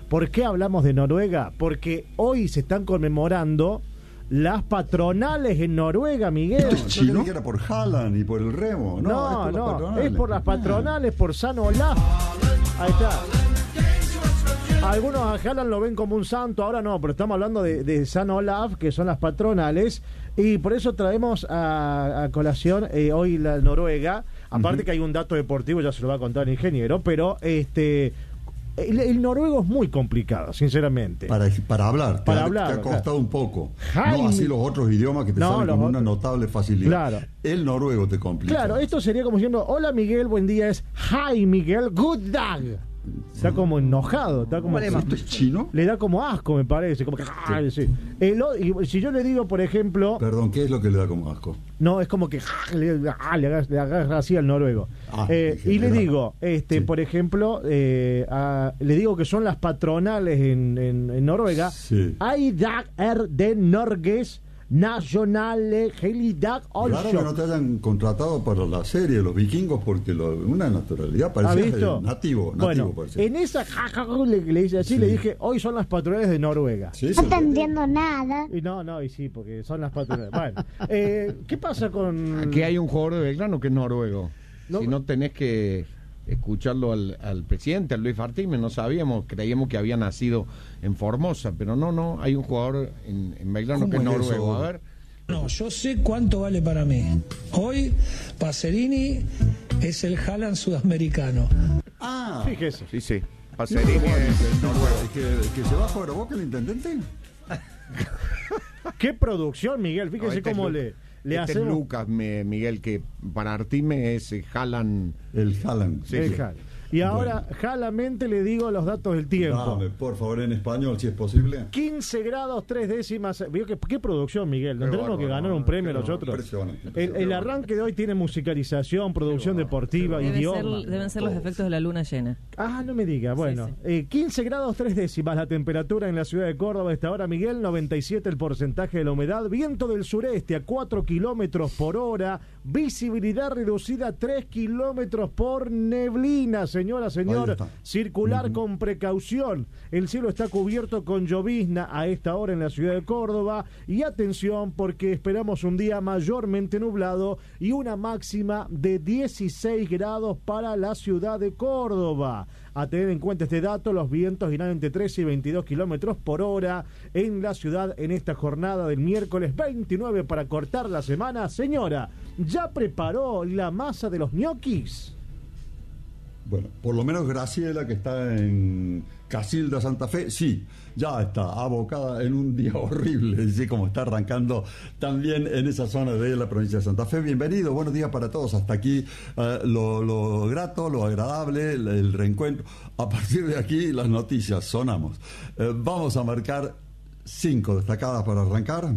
¿Por qué hablamos de Noruega? Porque hoy se están conmemorando las patronales en Noruega, Miguel. Yo creí que era por Haaland y por el remo. No, es por las patronales, por San Olaf. Ahí está. Algunos a Haaland lo ven como un santo, ahora no, pero estamos hablando de San Olaf, que son las patronales, y por eso traemos a colación hoy la Noruega. Aparte que hay un dato deportivo, ya se lo va a contar el ingeniero, pero el noruego es muy complicado, sinceramente. Para hablar, te ha costado un poco. Jaime, no así los otros idiomas que te salen con una notable facilidad. Claro. El noruego te complica. Claro, esto sería como diciendo, hola Miguel, buen día, es Hi Miguel, good dag. Está como enojado, está como. ¿Esto es chino? Le da como asco, me parece, como que sí. Y si yo le digo, por ejemplo. Perdón, ¿qué es lo que le da como asco? No, es como que le agarra así al noruego. Y le digo, sí. Por ejemplo, le digo que son las patronales en Noruega. Sí. I dag de Norges Nationale Helligdag Claro que no te hayan contratado para la serie Los Vikingos, porque una naturalidad parece nativo bueno, parece. En esa le dice así, le dije, hoy son las patronales de Noruega. No entendiendo nada. Y sí, porque son las patronales. Bueno, ¿qué pasa con...? Aquí hay un jugador de Belgrano que es noruego. No, si no tenés que escucharlo al presidente, a Luis Fartime, no sabíamos, creíamos que había nacido en Formosa, pero no, hay un jugador en Belgrano que es noruego. Eso? A ver. No, yo sé cuánto vale para mí. Hoy, Pacerini es el Haaland sudamericano. Fíjese. Sí. Pacerini es noruego. ¿Que se va fuera Boca el intendente? ¿Qué producción, Miguel? Fíjese cómo le hacemos. Lucas, Miguel, que para Artime es Haaland. El Haaland. Sí. Y ahora, jalamente le digo los datos del tiempo. Dame, por favor, en español, si es posible. 15 grados 3 décimas. ¿Vio qué producción, Miguel? Nos tenemos que ganar un premio nosotros. Impresionante. El arranque de hoy tiene musicalización, producción deportiva, idioma. Deben ser los efectos de la luna llena. No me diga. Bueno, sí. 15 grados 3 décimas la temperatura en la ciudad de Córdoba a esta hora, Miguel. 97 el porcentaje de la humedad. Viento del sureste a 4 kilómetros por hora. Visibilidad reducida a 3 kilómetros por neblina. Señora, señor, circular con precaución. El cielo está cubierto con llovizna a esta hora en la ciudad de Córdoba. Y atención, porque esperamos un día mayormente nublado y una máxima de 16 grados para la ciudad de Córdoba. A tener en cuenta este dato, los vientos irán entre 13 y 22 kilómetros por hora en la ciudad en esta jornada del miércoles 29 para cortar la semana. Señora, ¿ya preparó la masa de los ñoquis? Bueno, por lo menos Graciela, que está en Casilda, Santa Fe, sí, ya está abocada en un día horrible, así como está arrancando también en esa zona de la provincia de Santa Fe. Bienvenido, buenos días para todos. Hasta aquí lo grato, lo agradable, el reencuentro. A partir de aquí, las noticias, sonamos. Vamos a marcar 5 destacadas para arrancar.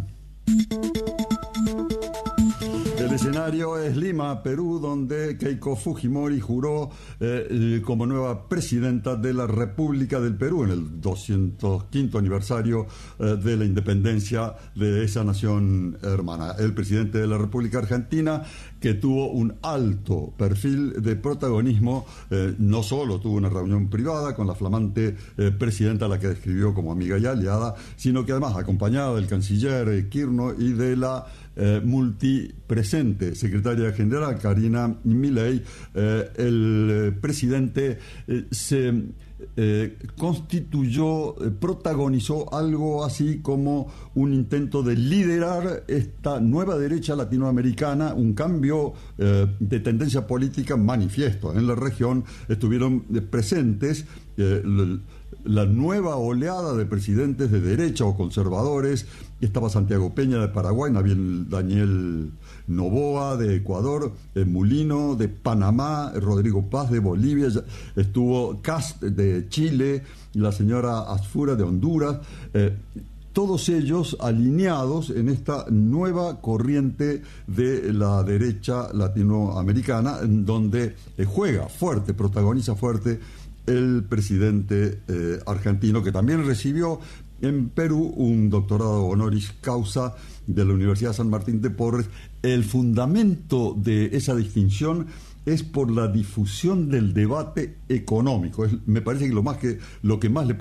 El escenario es Lima, Perú, donde Keiko Fujimori juró como nueva presidenta de la República del Perú en el 205 aniversario de la independencia de esa nación hermana. El presidente de la República Argentina, que tuvo un alto perfil de protagonismo, no solo tuvo una reunión privada con la flamante presidenta, a la que describió como amiga y aliada, sino que además acompañada del canciller Kirchner y de la multipresente secretaria general Karina Milei, el presidente se constituyó, protagonizó algo así como un intento de liderar esta nueva derecha latinoamericana, un cambio de tendencia política manifiesto. En la región estuvieron presentes la nueva oleada de presidentes de derecha o conservadores. Estaba Santiago Peña de Paraguay, Daniel Noboa de Ecuador, Mulino de Panamá, Rodrigo Paz de Bolivia, estuvo Kast de Chile, la señora Asfura de Honduras, todos ellos alineados en esta nueva corriente de la derecha latinoamericana, en donde juega fuerte, protagoniza fuerte el presidente argentino, que también recibió en Perú un doctorado honoris causa de la Universidad San Martín de Porres. El fundamento de esa distinción es por la difusión del debate económico. Me parece que lo que más le